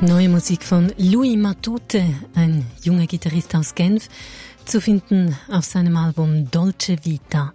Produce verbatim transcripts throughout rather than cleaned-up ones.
Neue Musik von Louis Matute, ein junger Gitarrist aus Genf, zu finden auf seinem Album Dolce Vita.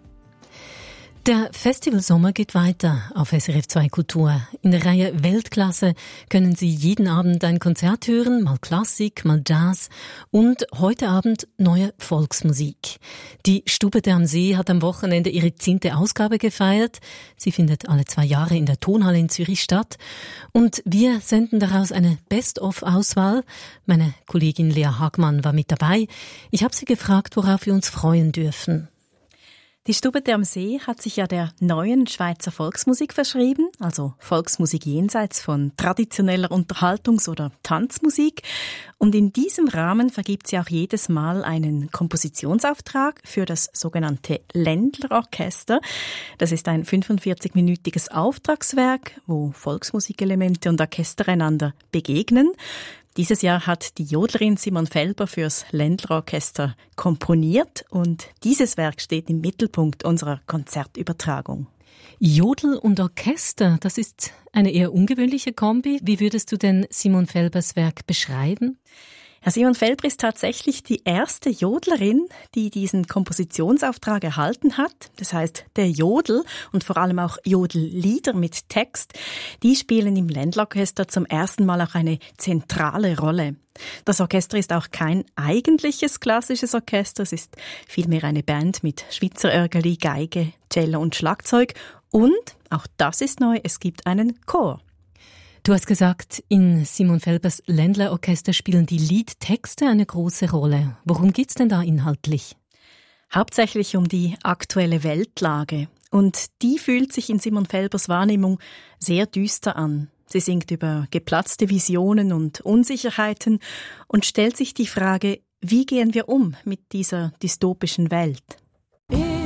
Der Festivalsommer geht weiter auf S R F zwei Kultur. In der Reihe Weltklasse können Sie jeden Abend ein Konzert hören, mal Klassik, mal Jazz und heute Abend neue Volksmusik. Die Stubete am See hat am Wochenende ihre zehnte Ausgabe gefeiert. Sie findet alle zwei Jahre in der Tonhalle in Zürich statt. Und wir senden daraus eine Best-of-Auswahl. Meine Kollegin Lea Hagmann war mit dabei. Ich habe sie gefragt, worauf wir uns freuen dürfen. Die Stubete am See hat sich ja der neuen Schweizer Volksmusik verschrieben, also Volksmusik jenseits von traditioneller Unterhaltungs- oder Tanzmusik. Und in diesem Rahmen vergibt sie auch jedes Mal einen Kompositionsauftrag für das sogenannte Ländlerorchester. Das ist ein fünfundvierzig-minütiges Auftragswerk, wo Volksmusikelemente und Orchester einander begegnen. Dieses Jahr hat die Jodlerin Simon Felber fürs Ländlerorchester komponiert und dieses Werk steht im Mittelpunkt unserer Konzertübertragung. Jodel und Orchester, das ist eine eher ungewöhnliche Kombi. Wie würdest du denn Simon Felbers Werk beschreiben? Herr Simon Felber ist tatsächlich die erste Jodlerin, die diesen Kompositionsauftrag erhalten hat. Das heißt, der Jodel und vor allem auch Jodellieder mit Text, die spielen im Ländlerorchester zum ersten Mal auch eine zentrale Rolle. Das Orchester ist auch kein eigentliches klassisches Orchester, es ist vielmehr eine Band mit Schweizer Örgeli, Geige, Cello und Schlagzeug. Und, auch das ist neu, es gibt einen Chor. Du hast gesagt, in Simon Felbers Ländlerorchester spielen die Liedtexte eine große Rolle. Worum geht's denn da inhaltlich? Hauptsächlich um die aktuelle Weltlage. Und die fühlt sich in Simon Felbers Wahrnehmung sehr düster an. Sie singt über geplatzte Visionen und Unsicherheiten und stellt sich die Frage, wie gehen wir um mit dieser dystopischen Welt?